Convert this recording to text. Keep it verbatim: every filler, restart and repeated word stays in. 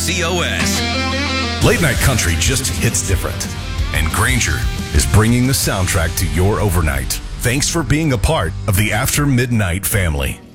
C O S. Late night country just hits different. And Granger is bringing the soundtrack to your overnight. Thanks for being a part of the After Midnight family.